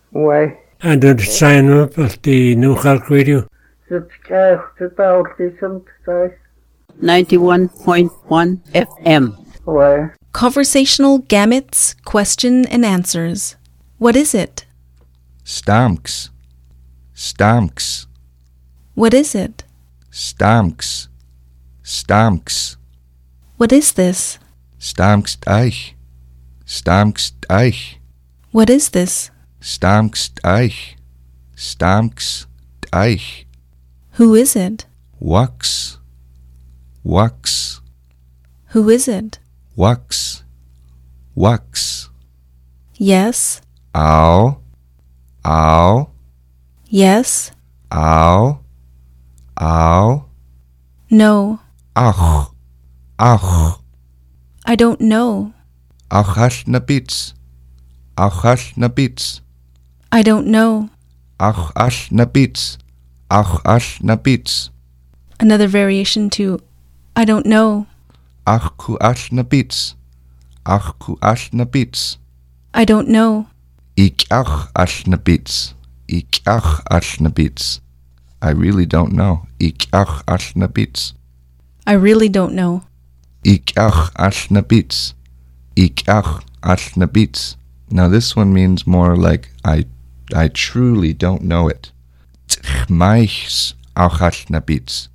Ouais. And the sign up at the New Hulk Radio. C'est pas autism today. 91.1 FM. Ouais. Conversational gametes, question and answers. What is it? Stamks. Stamks. What is it? Stamks. Stamks. What is this? Stamks eich. Stamks eich. What is this? Stamks eich. Stamks eich. Who is it? Wax. Wax. Who is it? Wax. Wax. Yes. Ow. Ow. Yes. Ow. Ow. No. Ach. Ach. I don't know. Ach na bits. Ach na bits. I don't know. Ach na bits. Ach na bits. Another variation to I don't know. Ach ku na bits. Ach ku na bits. I don't know. Ik ach na bits. Ik ach na bits. I really don't know. Ik ach na bits. I really don't know. Ik ach na bits. Ik ach na bits. Now this one means more like I truly don't know it. Tchmaichs ach na bits.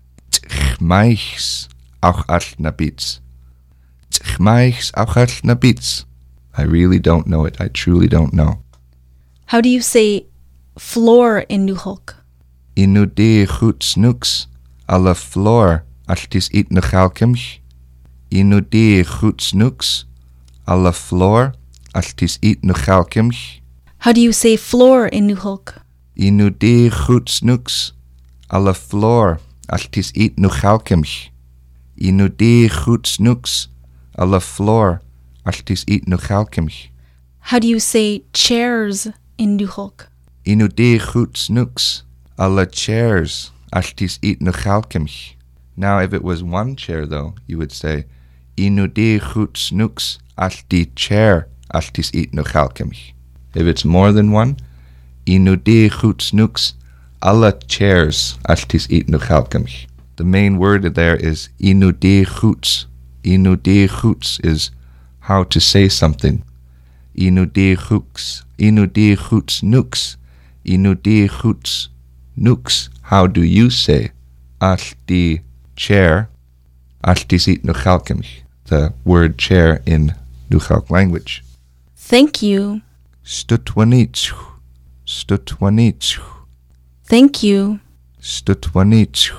Tchmaichs ach na bits. Tchmaichs ach na bits. I really don't know it. I truly don't know. How do you say floor in New Hulk? Inu de goed snooks a la floor altis eat na chalkimch. Inu de goed snooks a la floor altis eat na chalkimch. How do you say floor in New Hulk? Inu de goed snooks a la floor altis eat na chalkimch. Inu de goed snooks a la floor altis eat na chalkimch. How do you say chairs in New Hulk? Inu de goed snooks a la chairs altis eat na chalkimch. Now if it was one chair though, you would say Inu de goed snooks alti chair altis eat na chalkimch. If it's more than one, Inu de goed snooks a la chairs altis eat na chalkimch. The main word there is Inu de goeds. Inu de goeds is how to say something. Inu de goeds. Inu de goeds nooks. Inu de goeds nooks. How do you say alti chair altis eat na chalkimch? The word chair in New Hulk language. Thank you. Stutwanich. Stutwanich. Thank you. Stutwanich.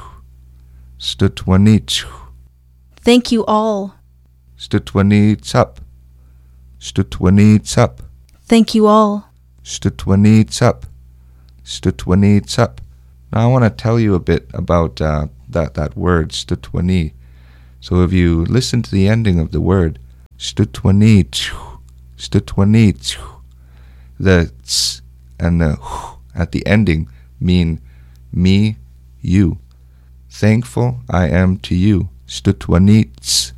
Stutwanich. Thank you all. Stutwanitsap. Stutwanitsap. Thank you all. Stutwanitsap. Stutwanitsap. Now I want to tell you a bit about that word, stutwani. So if you listen to the ending of the word, stutwanich, stutwanich, the ts and the at the ending mean me, you. Thankful I am to you. Stutwanits.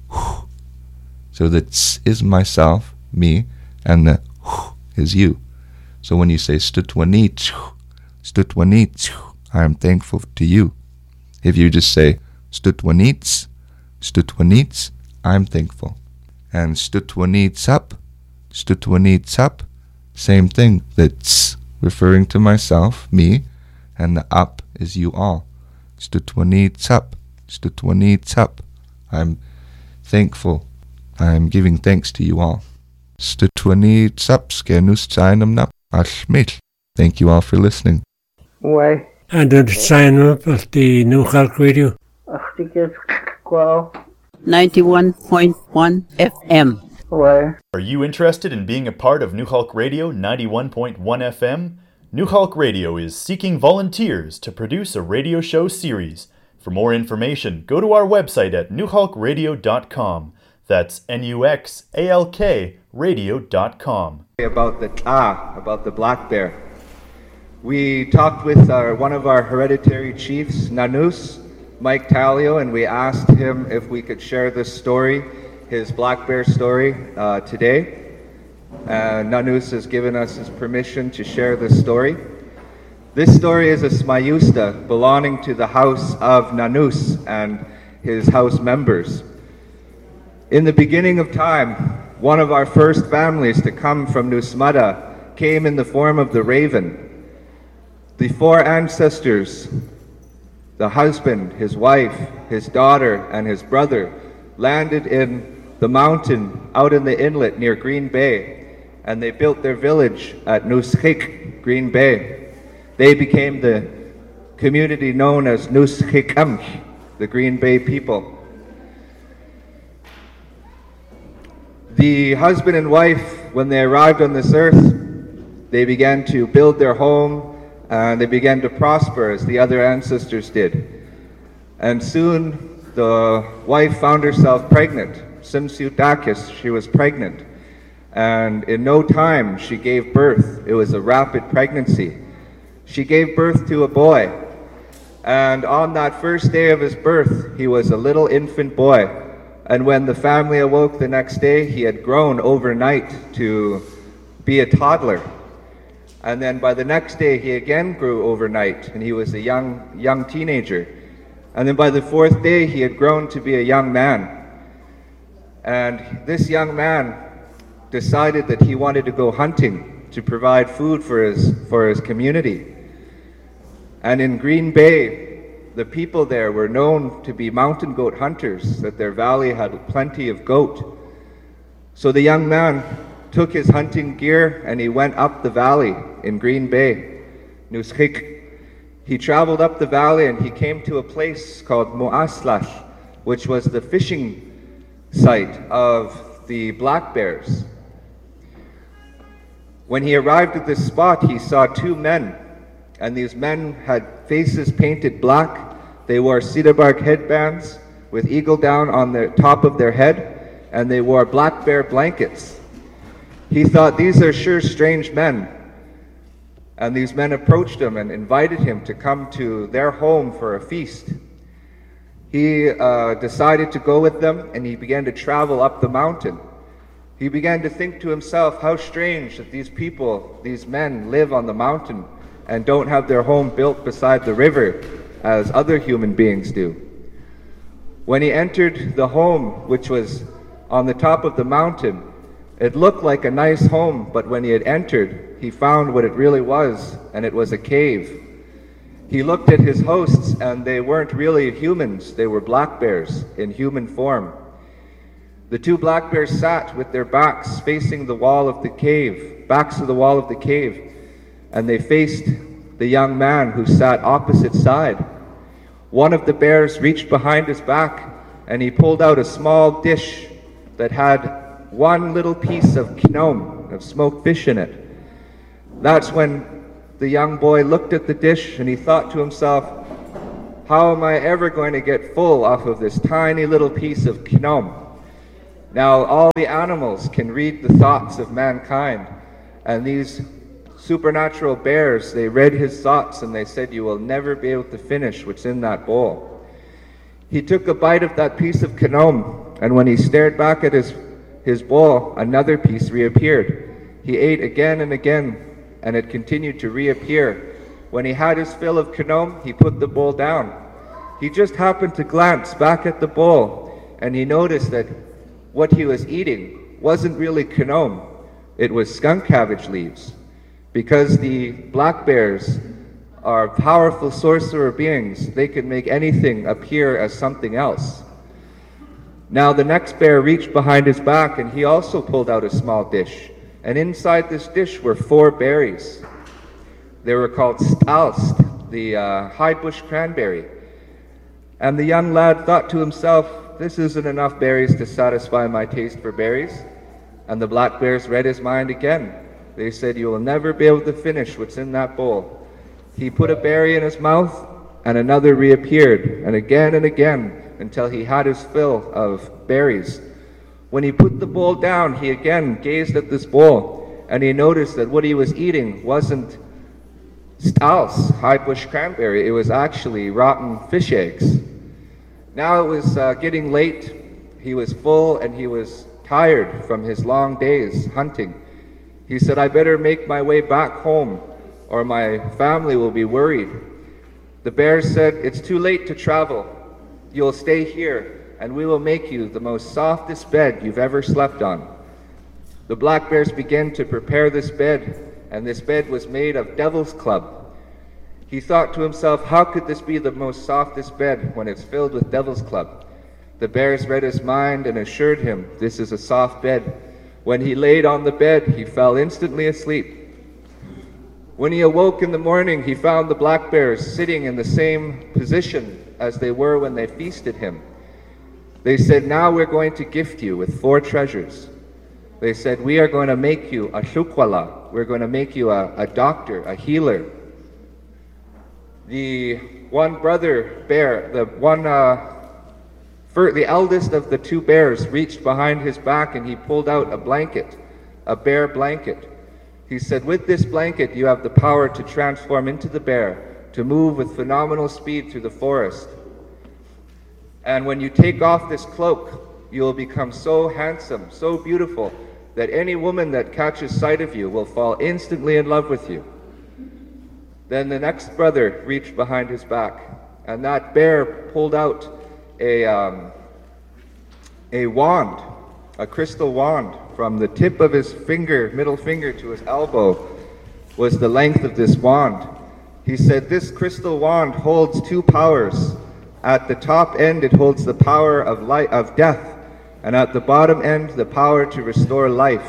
So the ts is myself, me, and the is you. So when you say stutwanits, stutwanits, I am thankful to you. If you just say stutwanits, stutwanits, I'm thankful. And stutwanitsap, stutwanitsap, same thing. The ts referring to myself, me, and the up is you all. Stutwanitsap, stutwanitsap, I'm thankful. I'm giving thanks to you all. Stutwanitsap skenus tsainamnap ashmil. Thank you all for listening. Ouais. And the sign up at the New Hulk Radio. Ach, die is kwal. 91.1 FM. Ouais. Are you interested in being a part of New Hulk Radio 91.1 FM? New Hulk Radio is seeking volunteers to produce a radio show series. For more information, go to our website at newhulkradio.com. That's NUXALK radio.com. About the black bear. We talked with one of our hereditary chiefs, Nanus, Mike Talio, and we asked him if we could share this story, his black bear story, today. Nanus has given us his permission to share this story. This story is a smayusta belonging to the house of Nanus and his house members. In the beginning of time, one of our first families to come from Nusmada came in the form of the raven. The four ancestors, the husband, his wife, his daughter, and his brother, landed in the mountain out in the inlet near Green Bay, and they built their village at Nushik, Green Bay. They became the community known as Nushikam, the Green Bay people. The husband and wife, when they arrived on this earth, they began to build their home, and they began to prosper as the other ancestors did. And soon the wife found herself pregnant. Simsiutakis, she was pregnant. And in no time she gave birth. It was a rapid pregnancy. She gave birth to a boy. And on that first day of his birth, he was a little infant boy. And when the family awoke the next day, he had grown overnight to be a toddler. And then by the next day, he again grew overnight, and he was a young teenager. And then by the fourth day, he had grown to be a young man. And this young man decided that he wanted to go hunting to provide food for his community. And in Green Bay, the people there were known to be mountain goat hunters, that their valley had plenty of goat. So the young man took his hunting gear and he went up the valley in Green Bay, Nushik. He traveled up the valley and he came to a place called Muaslash, which was the fishing site of the black bears. When he arrived at this spot, he saw two men, and these men had faces painted black. They wore cedar bark headbands with eagle down on the top of their head, and they wore black bear blankets. He thought, these are sure strange men. And these men approached him and invited him to come to their home for a feast. He decided to go with them, and he began to travel up the mountain. He began to think to himself, how strange that these people, these men, live on the mountain and don't have their home built beside the river as other human beings do. When he entered the home, which was on the top of the mountain, it looked like a nice home, but when he had entered, he found what it really was, and it was a cave. He looked at his hosts, and they weren't really humans. They were black bears in human form. The two black bears sat with their backs facing the wall of the cave, backs to the wall of the cave, and they faced the young man who sat opposite side. One of the bears reached behind his back, and he pulled out a small dish that had one little piece of kinom, of smoked fish in it. That's when the young boy looked at the dish and he thought to himself, how am I ever going to get full off of this tiny little piece of kinom? Now all the animals can read the thoughts of mankind, and these supernatural bears, they read his thoughts and they said, you will never be able to finish what's in that bowl. He took a bite of that piece of kinom, and when he stared back at his bowl, another piece reappeared. He ate again and again, and it continued to reappear. When he had his fill of kinom, he put the bowl down. He just happened to glance back at the bowl, and he noticed that what he was eating wasn't really kinom, it was skunk cabbage leaves. Because the black bears are powerful sorcerer beings, they could make anything appear as something else. Now the next bear reached behind his back, and he also pulled out a small dish. And inside this dish were 4 berries. They were called stalst, the high bush cranberry. And the young lad thought to himself, this isn't enough berries to satisfy my taste for berries. And the black bears read his mind again. They said, you will never be able to finish what's in that bowl. He put a berry in his mouth, and another reappeared, and again, until he had his fill of berries. When he put the bowl down, he again gazed at this bowl, and he noticed that what he was eating wasn't stals, high bush cranberry, it was actually rotten fish eggs. Now it was getting late. He was full and he was tired from his long days hunting. He said, I better make my way back home or my family will be worried. The bears said, it's too late to travel. You'll stay here and we will make you the most softest bed you've ever slept on. The black bears began to prepare this bed, and this bed was made of devil's club. He thought to himself, how could this be the most softest bed when it's filled with devil's club? The bears read his mind and assured him this is a soft bed. When he laid on the bed, he fell instantly asleep. When he awoke in the morning, he found the black bears sitting in the same position as they were when they feasted him. They said, now we're going to gift you with 4 treasures. They said, we are going to make you a shukwala. We're going to make you a doctor, a healer. The one brother bear, the eldest of the 2 bears, reached behind his back and he pulled out a blanket, a bear blanket. He said, with this blanket you have the power to transform into the bear, to move with phenomenal speed through the forest. And when you take off this cloak, you will become so handsome, so beautiful, that any woman that catches sight of you will fall instantly in love with you. Then the next brother reached behind his back, and that bear pulled out a wand, a crystal wand. From the tip of his finger, middle finger, to his elbow was the length of this wand. He said, this crystal wand holds 2 powers. At the top end, it holds the power of death, and at the bottom end, the power to restore life.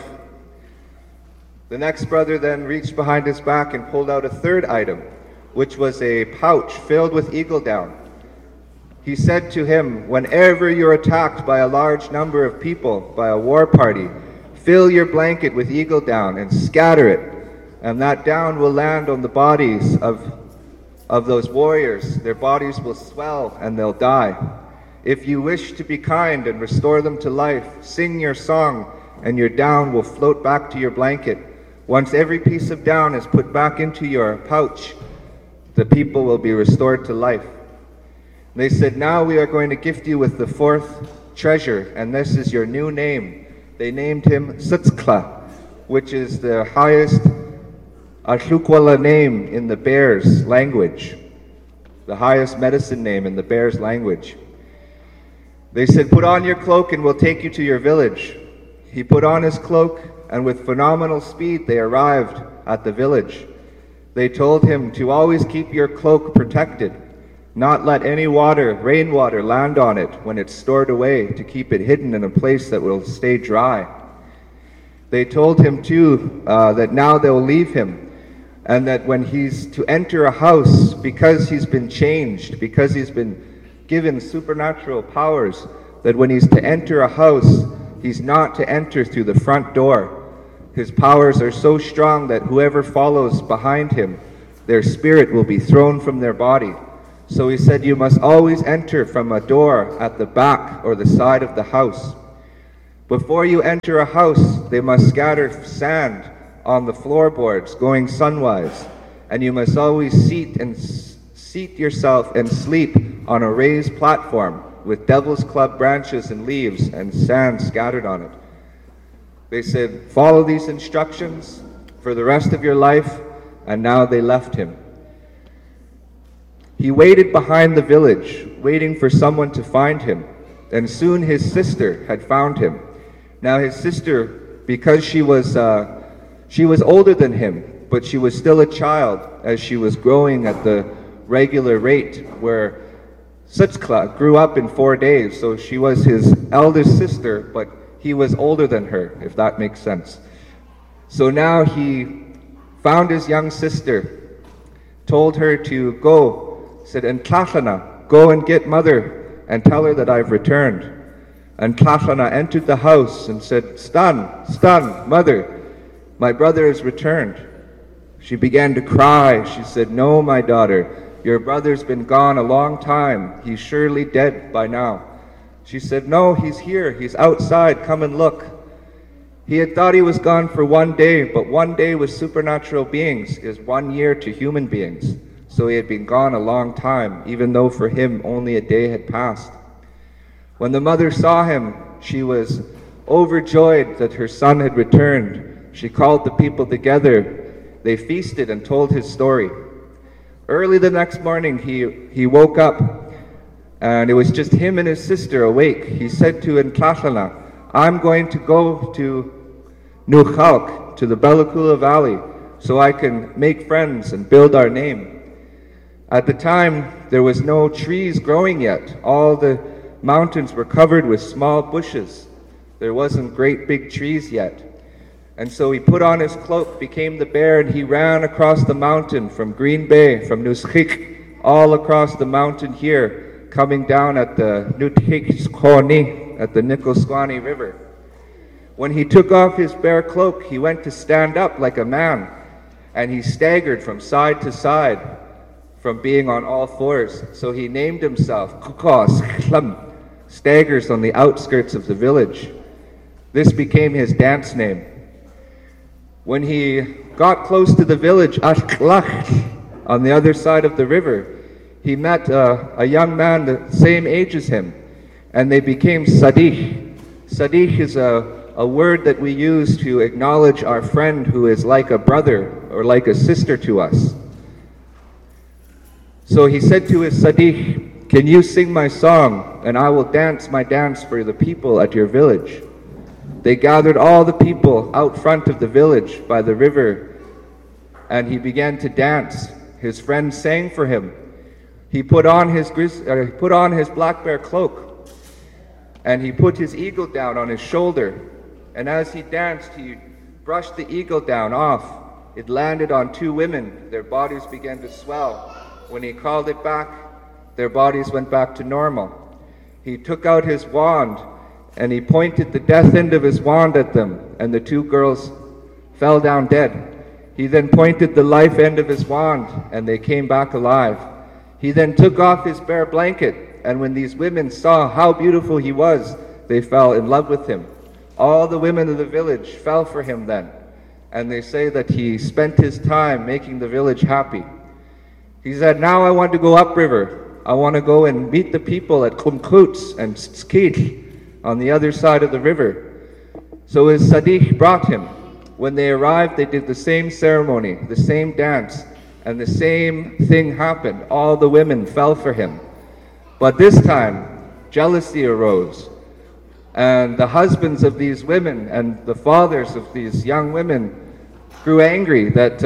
The next brother then reached behind his back and pulled out a 3rd item, which was a pouch filled with eagle down. He said to him, whenever you're attacked by a large number of people, by a war party, fill your blanket with eagle down and scatter it, and that down will land on the bodies of those warriors. Their bodies will swell and they'll die. If you wish to be kind and restore them to life, sing your song and your down will float back to your blanket. Once every piece of down is put back into your pouch, the people will be restored to life. They said, now we are going to gift you with the 4th treasure, and this is your new name. They named him Sutskla, which is the highest Ashukwala name in the bear's language, the highest medicine name in the bear's language. They said, put on your cloak and we'll take you to your village. He put on his cloak, and with phenomenal speed they arrived at the village. They told him to always keep your cloak protected, not let any rainwater land on it when it's stored away, to keep it hidden in a place that will stay dry. They told him too that now they'll leave him, and that when he's to enter a house, because he's been changed, because he's been given supernatural powers, that when he's to enter a house, he's not to enter through the front door. His powers are so strong that whoever follows behind him, their spirit will be thrown from their body. So he said, you must always enter from a door at the back or the side of the house. Before you enter a house, they must scatter sand on the floorboards going sunwise, and you must always seat yourself and sleep on a raised platform with devil's club branches and leaves and sand scattered on it. They said, follow these instructions for the rest of your life, and now they left him. He waited behind the village, waiting for someone to find him, and soon his sister had found him. Now his sister, because she was older than him, but she was still a child as she was growing at the regular rate, where Sutskla grew up in 4 days, so she was his eldest sister, but he was older than her, if that makes sense. So now he found his young sister, told her to go, said, and Tlachana, go and get mother and tell her that I've returned. And Tlachana entered the house and said, Stan, mother, my brother has returned. She began to cry. She said, no, my daughter, your brother's been gone a long time. He's surely dead by now. She said, no, he's here. He's outside. Come and look. He had thought he was gone for 1 day, but 1 day with supernatural beings is 1 year to human beings. So he had been gone a long time, even though for him only a day had passed. When the mother saw him, she was overjoyed that her son had returned. She called the people together. They feasted and told his story. Early the next morning, he woke up, and it was just him and his sister awake. He said to Ntlatlana, I'm going to go to Nukhalk, to the Belakula Valley, so I can make friends and build our name. At the time, there was no trees growing yet. All the mountains were covered with small bushes. There wasn't great big trees yet. And so he put on his cloak, became the bear, and he ran across the mountain from Green Bay, from Nushik, all across the mountain here, coming down at the Nuthik-Skoni, at the Nikoskwani River. When he took off his bear cloak, he went to stand up like a man, and he staggered from side to side from being on all fours. So he named himself Kukos Khlam, staggers on the outskirts of the village. This became his dance name. When he got close to the village, Ashklach, on the other side of the river, he met a young man the same age as him, and they became Sadih. Sadih is a word that we use to acknowledge our friend who is like a brother or like a sister to us. So he said to his Sadih, can you sing my song, and I will dance my dance for the people at your village? They gathered all the people out front of the village by the river, and he began to dance. His friend sang for him. He put on his black bear cloak, and he put his eagle down on his shoulder. And as he danced, he brushed the eagle down off. It landed on two women. Their bodies began to swell. When he called it back, their bodies went back to normal. He took out his wand, and he pointed the death end of his wand at them, and the two girls fell down dead. He then pointed the life end of his wand, and they came back alive. He then took off his bear blanket, and when these women saw how beautiful he was, they fell in love with him. All the women of the village fell for him then, and they say that he spent his time making the village happy. He said, now I want to go upriver. I want to go and meet the people at Kumkuts and Skit on the other side of the river. So his Sadih brought him. When they arrived, they did the same ceremony, the same dance, and the same thing happened. All the women fell for him. But this time, jealousy arose. And the husbands of these women and the fathers of these young women grew angry that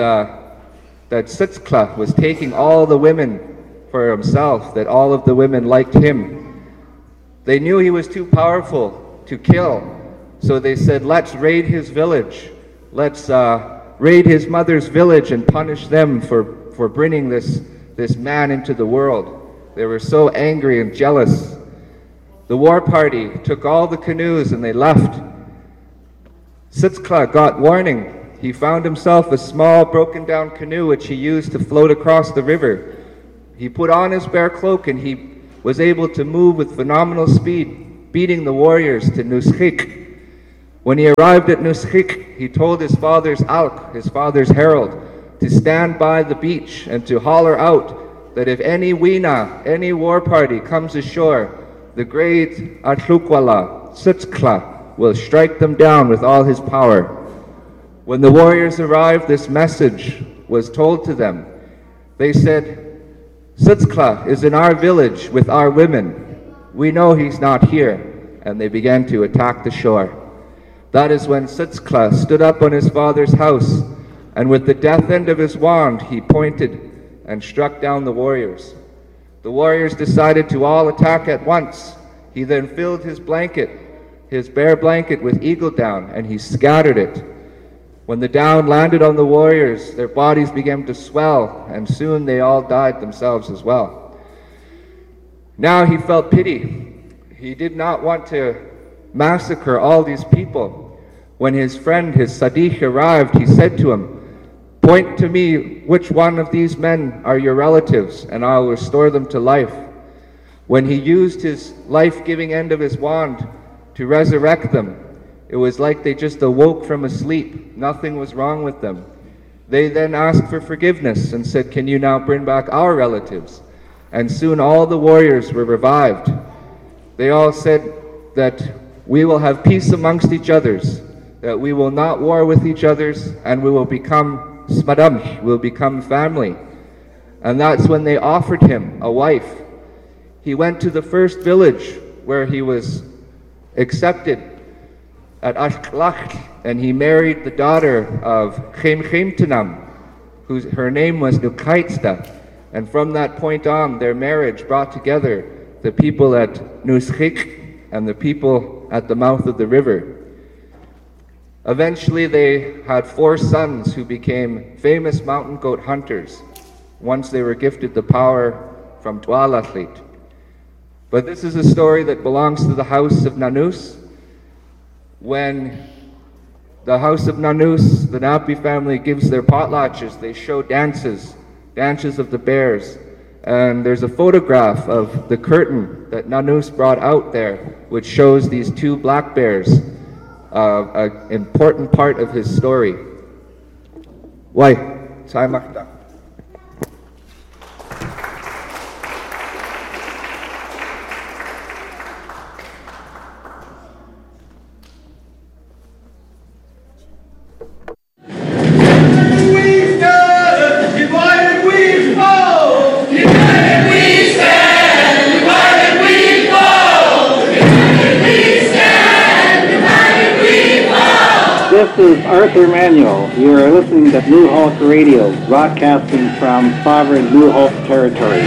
Sitzkla was taking all the women for himself, that all of the women liked him. They knew he was too powerful to kill, so they said, let's raid his village. Let's raid his mother's village and punish them for bringing this man into the world. They were so angry and jealous. The war party took all the canoes and they left. Sitzkla got warning. He found himself a small broken down canoe which he used to float across the river. He put on his bear cloak and he was able to move with phenomenal speed, beating the warriors to Nushik. When he arrived at Nushik, he told his father's Alk, his father's herald, to stand by the beach and to holler out that if any Wina, any war party comes ashore, the great Atlukwala, Sitzkla, will strike them down with all his power. When the warriors arrived, this message was told to them. They said, Sitzkla is in our village with our women. We know he's not here. And they began to attack the shore. That is when Sitzkla stood up on his father's house, and with the death end of his wand, he pointed and struck down the warriors. The warriors decided to all attack at once. He then filled his blanket, his bear blanket, with eagle down, and he scattered it. When the down landed on the warriors, their bodies began to swell, and soon they all died themselves as well. Now he felt pity. He did not want to massacre all these people. When his friend, his Sadih, arrived, he said to him, point to me which one of these men are your relatives, and I will restore them to life. When he used his life-giving end of his wand to resurrect them, it was like they just awoke from a sleep. Nothing was wrong with them. They then asked for forgiveness and said, can you now bring back our relatives? And soon all the warriors were revived. They all said that we will have peace amongst each others. that we will not war with each other, and we will become smadam, we'll become family. And that's when they offered him a wife. He went to the first village where he was accepted at Ashklach, and he married the daughter of Khemkhemtanam, her name was Nukaitsta. And from that point on, their marriage brought together the people at Nushik and the people at the mouth of the river. Eventually, they had 4 sons who became famous mountain goat hunters once they were gifted the power from Tualathlit. But this is a story that belongs to the house of Nanus. When the house of Nanus, the Napi family, gives their potlatches, they show dances of the bears. And there's a photograph of the curtain that Nanus brought out there, which shows these 2 black bears, an important part of his story. Why? Saimakta. This is Arthur Manuel. You are listening to New Hulk Radio, broadcasting from sovereign New Hulk territory.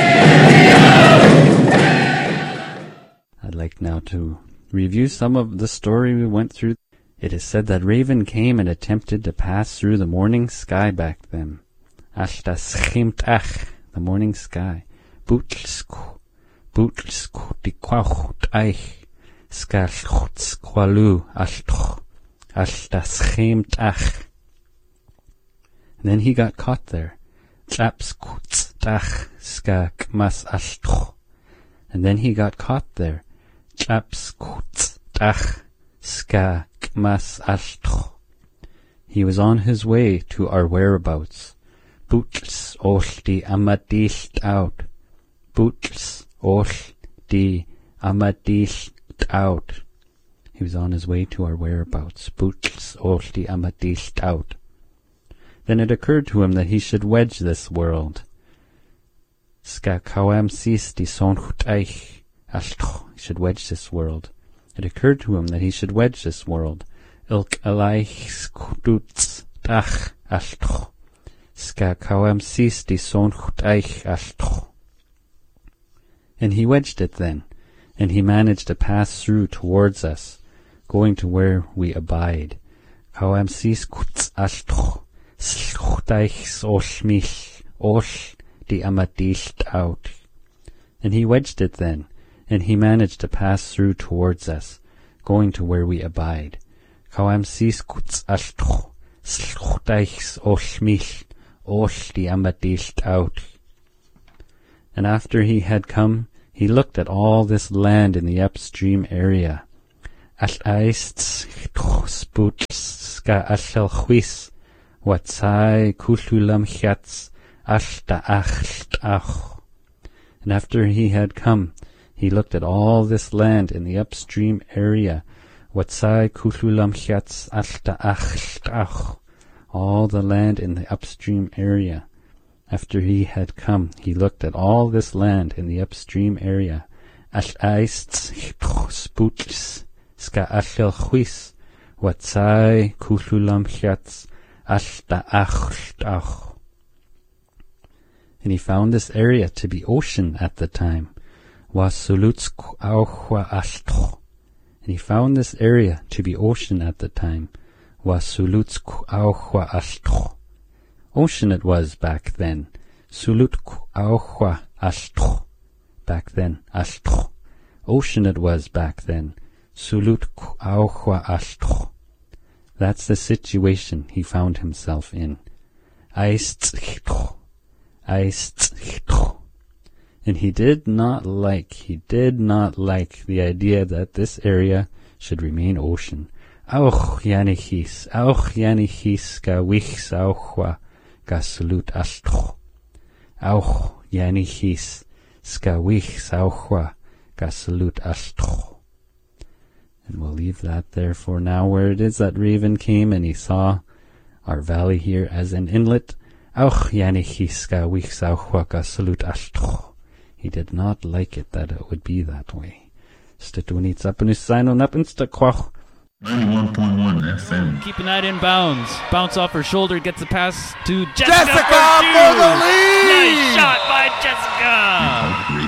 I'd like now to review some of the story we went through. It is said that Raven came and attempted to pass through the morning sky back then. Ashtas chimtach, the morning sky. Butlsku dikwach eich, skalchutz kwalu ashtoch. And then he got caught there. And then he got caught there. He was on his way to our whereabouts. Boots oldi amadilt out. Boots oldi amadilt out. He was on his way to our whereabouts. Boots oldi amadilt out. Then it occurred to him that he should wedge this world. Ska kawam sis di sonchut eich. He should wedge this world. It occurred to him that he should wedge this world. Ilk alaich skudutz dach ashtoch. Ska kawam sis di sonchut eich ashtoch. And he wedged it then, and he managed to pass through towards us, going to where we abide. Kawam sis kutz ashtoch. Slchuteichs oshmich osh di amadilt out. And he wedged it then, and he managed to pass through towards us, going to where we abide. Kawam sis kutz ashtoch. Slchuteichs oshmich osh di amadilt out. And after he had come, he looked at all this land in the upstream area. Al-aists sputs ska ashel chwis. Watsai kululam chats ashta ach. And after he had come, he looked at all this land in the upstream area. Watsai kululam chats ashta ach. All the land in the upstream area. After he had come, he looked at all this land in the upstream area. Al-aists sputs ska ashel chwis. Watsai kululam chats. And he found this area to be ocean at the time. And he found this area to be ocean at the time. Ocean it was back then. Back then. Ocean it was back then. That's the situation he found himself in. And he did not like the idea that this area should remain ocean. Auch janichis ga wichs auchwa ga salut astro. Auch janichis ga wichs auchwa ga salut astro. And we'll leave that there for now, where it is that Raven came and he saw our valley here as an inlet. He did not like it that it would be that way. 91.1 FM. Keeping that in bounds. Bounce off her shoulder, gets the pass to Jessica for the lead! Nice shot by Jessica!